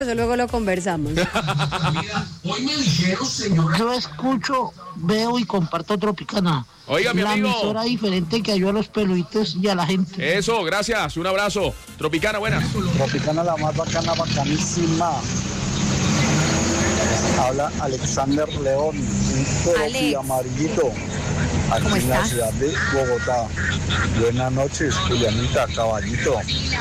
Eso luego lo conversamos. Hoy me dijeron, señora. Yo escucho, veo y comparto Tropicana. Oiga, mi la amigo. emisora diferente que ayuda a los peluitos y a la gente. Eso, gracias. Un abrazo. Tropicana, buenas. Tropicana la más bacana, bacanísima. Habla Alexander León, un Alex. amarillito, aquí ¿Cómo en la estás? ciudad de Bogotá. Buenas noches, Julianita, caballito.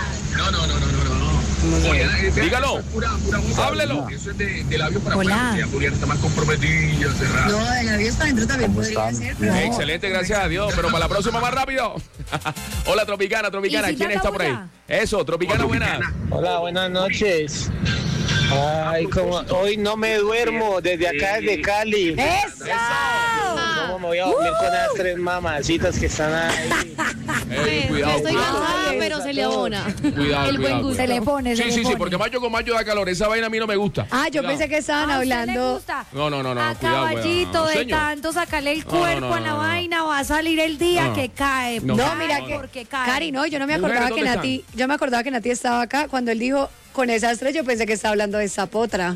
Dígalo. Háblelo. Eso es de labios para Hola. afuera. Julián está más comprometida, cerrada. No, de labios para adentro también ¿Cómo podría están? ser. Bien. Excelente, gracias a Dios. Pero para la próxima más rápido. Hola, Tropicana. ¿Y si ¿Quién la está por ahí? cabulla? Eso, Tropicana, buenas. Hola, buenas noches. Ay, como hoy no me duermo desde acá, desde Cali. ¡Eso! ¿Cómo me voy a dormir con esas tres mamacitas que están ahí? Cuidado, Estoy cuidado. cansada, pero se le abona. Cuidado, El buen cuidado, gusto. Se le pone, se Sí, le sí, pone. porque mayo con mayo da calor. Esa vaina a mí no me gusta. Ah, yo Cuidado. pensé que estaban ¿A usted le hablando. gusta? No, A cuidado. caballito de Señor. tanto sacarle el No, no, cuerpo no, a la no, no. vaina, va a salir el día No. que cae. No, No, mira que porque cae. Cari, no, yo no me Mujeres, acordaba que ¿dónde Nati, yo me acordaba que Nati estaba acá cuando él dijo con esas tres, yo pensé que estaba hablando de Zapotra.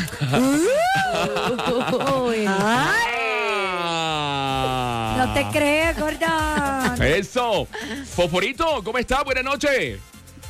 Uy. No te crees, Gordon. Eso. Fosforito, ¿cómo está? Buenas noches.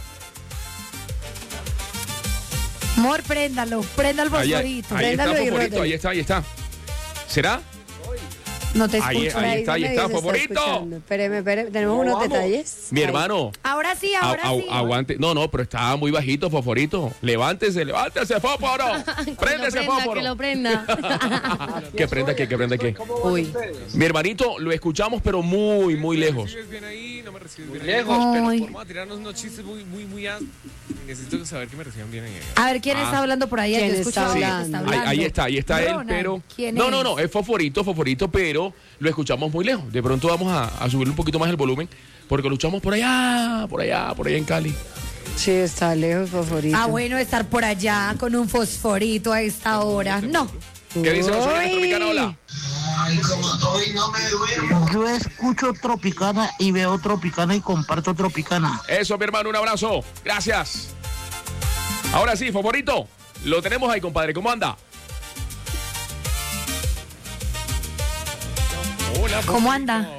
Amor, préndalo, prenda el Ahí fosforito. está, Préndalo y Fosforito, ródelo. ahí está. ¿Será? No te Ahí- escucho. ahí está, me dice, favorito. escuchando. Espéreme, tenemos unos detalles. Mi Ahí. hermano. Ahora sí, ahora sí. Aguante. No, pero está muy bajito, Fosforito. Levántese, fósforo. Prende ese fósforo. Que lo prenda. Que prenda qué. Uy. Mi hermanito, lo escuchamos, pero muy, muy lejos. Bien ahí, no me reciben bien Lejos, ahí. pero Pero Ay. vamos a tirarnos unos chistes muy necesito saber que me reciban bien ahí. A ver, ¿quién está hablando por ahí? ¿Quién Yo escucho está a alguien que hablando? Ahí está él, Ronald, pero... ¿quién No, es? es Fosforito, pero lo escuchamos muy lejos. De pronto vamos a subirle un poquito más el volumen, porque lo escuchamos por allá en Cali. Sí, está lejos, favorito. Ah, bueno, estar por allá con un fosforito a esta hora. No. ¿Qué dicen los oyentes tropicanos? Hola. Hoy no me duermo. Yo escucho Tropicana y veo Tropicana y comparto Tropicana. Eso, mi hermano, un abrazo. Gracias. Ahora sí, Fosforito, lo tenemos ahí, compadre. ¿Cómo anda? Hola, ¿Cómo anda?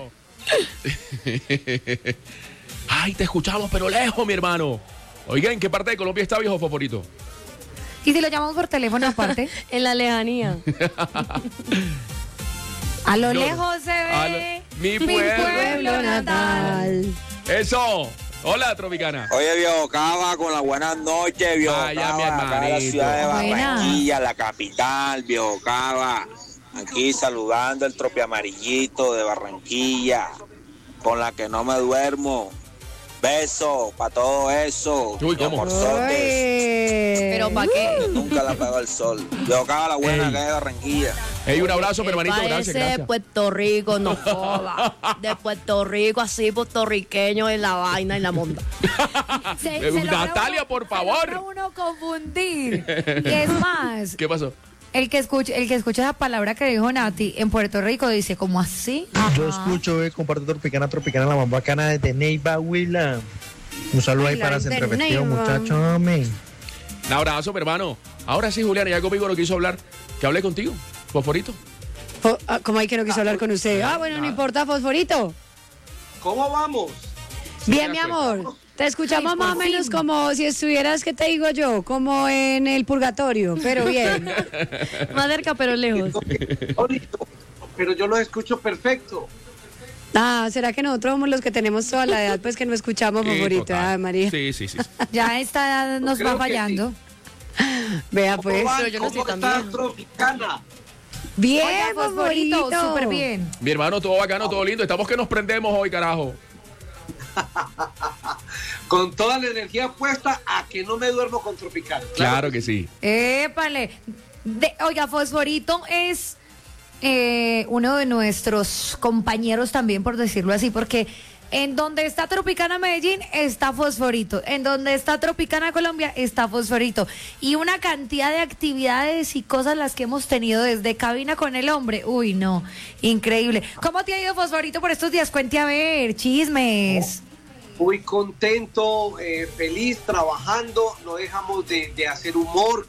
Ay, te escuchamos, pero lejos, mi hermano. Oiga, ¿en qué parte de Colombia está, viejo Fosforito? ¿Y si lo llamamos por teléfono aparte? En la lejanía. A lo No. lejos se ve Mi Pueblo natal. Eso. Hola, Tropicana. Oye, viejo Cava, con las buenas noches, viejo Vaya, mi Cava, acá en la hermanito. ciudad de Buena. Barranquilla, la capital, viejo Cava. Aquí saludando el tropi amarillito de Barranquilla, con la que no me duermo. Beso para todo eso. Uy, ¿cómo? Amorzotes. Pero ¿para qué? Nunca la pegó el sol. Viejo Cava, la buena Ey. que es de Barranquilla. Hey, un abrazo, mi hermanito. Parece Gracias, de gracias. Puerto Rico, no joda. De Puerto Rico, así puertorriqueño en la vaina y la monda. Natalia, por favor. Se logra uno confundir. Y es más, ¿Qué pasó? el que escucha esa palabra que dijo Nati en Puerto Rico dice, ¿cómo así? Yo escucho, comparto Tropicana, la más bacana desde Neiva, Huila. Un saludo ahí para Desde Centro Efectivo, Neiva. muchachos, amén. Un abrazo, mi hermano. Ahora sí, Juliana, ya conmigo no quiso hablar. Que hable contigo, Fosforito. ¿Cómo hay que no quiso hablar con usted? Ah, bueno, no importa, Fosforito. ¿Cómo vamos? Bien, mi amor. Te escuchamos Ay, más o por menos fin. como si estuvieras, ¿qué te digo yo? Como en el purgatorio, pero bien. Más cerca, pero lejos. Pero yo los escucho perfecto. Ah, ¿será que nosotros somos los que tenemos toda la edad, pues que no escuchamos, Fosforito? Total. Ah, María. Sí. Ya esta edad nos Creo va que fallando. Vea, pues. Pero yo no estoy tan está vieja. Tropicana? Bien, Oiga, fosforito, Fosforito. súper bien. Mi hermano, todo bacano, todo lindo. Estamos que nos prendemos hoy, carajo. Con toda la energía puesta a que no me duermo con Tropical. Claro que sí. Épale. Oiga, Fosforito es uno de nuestros compañeros también, por decirlo así, porque en donde está Tropicana Medellín está Fosforito, en donde está Tropicana Colombia está Fosforito, y una cantidad de actividades y cosas las que hemos tenido desde cabina con el hombre. Uy, no, increíble. ¿Cómo te ha ido, Fosforito, por estos días? Cuente a ver, chismes. Muy contento, feliz, trabajando, no dejamos de hacer humor